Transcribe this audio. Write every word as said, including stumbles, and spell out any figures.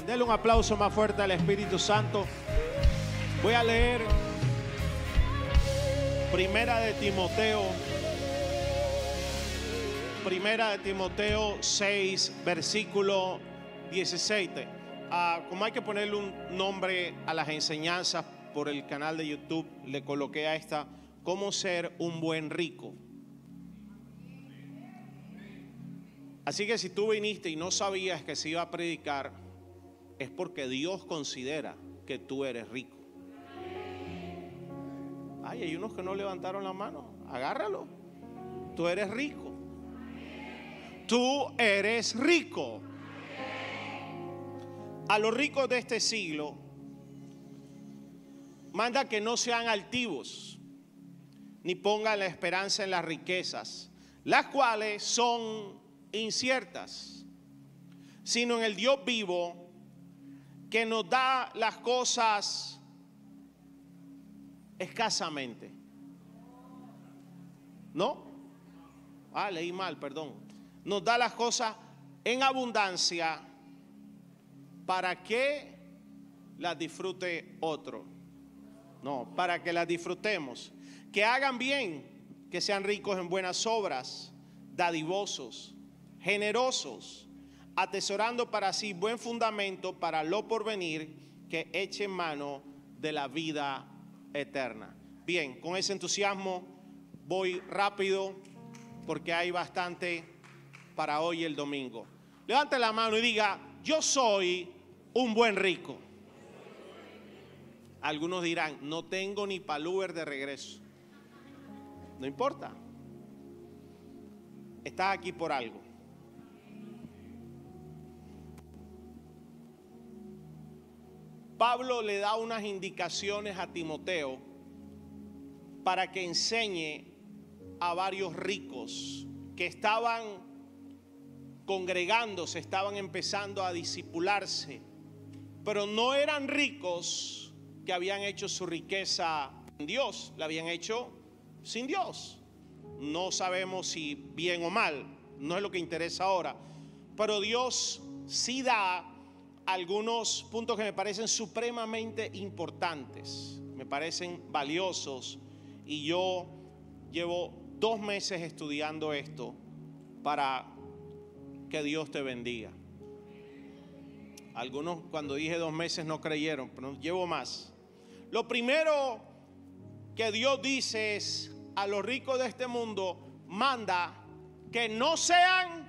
Denle un aplauso más fuerte al Espíritu Santo. Voy a leer Primera de Timoteo. Primera de Timoteo seis, versículo dieciséis. Ah, como hay que ponerle un nombre a las enseñanzas por el canal de YouTube, le coloqué a esta: cómo ser un buen rico. Así que si tú viniste y no sabías que se iba a predicar, es porque Dios considera que tú eres rico. Ay, hay unos que no levantaron la mano. Agárralo. Tú eres rico. Tú eres rico. A los ricos de este siglo manda que no sean altivos, ni pongan la esperanza en las riquezas, las cuales son inciertas, sino en el Dios vivo, que nos da las cosas escasamente. ¿No? Ah, leí mal, perdón. Nos da las cosas en abundancia para que las disfrute otro. No, para que las disfrutemos. Que hagan bien, que sean ricos en buenas obras, dadivosos, generosos, atesorando para sí buen fundamento para lo porvenir, que eche mano de la vida eterna. Bien, con ese entusiasmo voy rápido porque hay bastante para hoy el domingo. Levante la mano y diga: yo soy un buen rico. Algunos dirán: no tengo ni pa'l Uber de regreso. No importa. Estás aquí por algo. Pablo le da unas indicaciones a Timoteo para que enseñe a varios ricos que estaban congregándose, estaban empezando a discipularse, pero no eran ricos que habían hecho su riqueza en Dios, la habían hecho sin Dios. No sabemos si bien o mal, no es lo que interesa ahora, pero Dios sí da algunos puntos que me parecen supremamente importantes, me parecen valiosos, y yo llevo dos meses estudiando esto para que Dios te bendiga. Algunos cuando dije dos meses no creyeron, pero llevo más. Lo primero que Dios dice es: a los ricos de este mundo manda que no sean